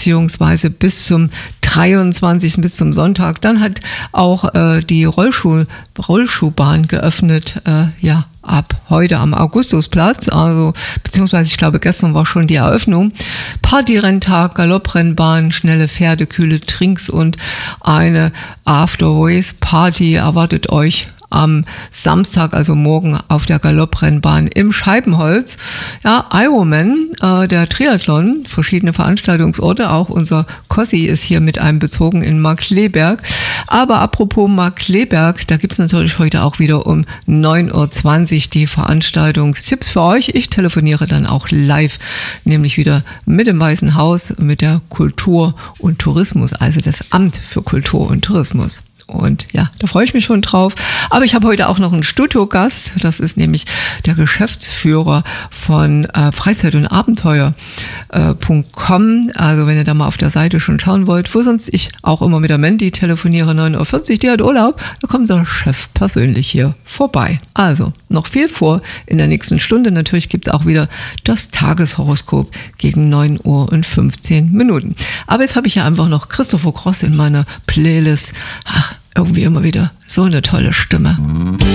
beziehungsweise bis zum 23. bis zum Sonntag. Dann hat auch die Rollschuhbahn geöffnet, ab heute am Augustusplatz, also beziehungsweise ich glaube gestern war schon die Eröffnung. Partyrenntag, Galopprennbahn, schnelle Pferde, kühle Trinks und eine After-Race-Party erwartet euch am Samstag, also morgen auf der Galopprennbahn im Scheibenholz. Ja, Ironman, der Triathlon, verschiedene Veranstaltungsorte, auch unser Kossi ist hier mit einbezogen in Markkleeberg. Aber apropos Markkleeberg, da gibt es natürlich heute auch wieder um 9.20 Uhr die Veranstaltungstipps für euch. Ich telefoniere dann auch live, nämlich wieder mit dem Weißen Haus, mit der Kultur und Tourismus, also das Amt für Kultur und Tourismus. Und ja, da freue ich mich schon drauf. Aber ich habe heute auch noch einen Studiogast. Das ist nämlich der Geschäftsführer von Freizeit- und Abenteuer.com. Also wenn ihr da mal auf der Seite schon schauen wollt, wo sonst ich auch immer mit der Mandy telefoniere, 9.40 Uhr, die hat Urlaub, da kommt der Chef persönlich hier vorbei. Also noch viel vor in der nächsten Stunde. Natürlich gibt es auch wieder das Tageshoroskop gegen 9:15 Uhr. Aber jetzt habe ich ja einfach noch Christopher Cross in meiner Playlist. Ach, irgendwie immer wieder so eine tolle Stimme.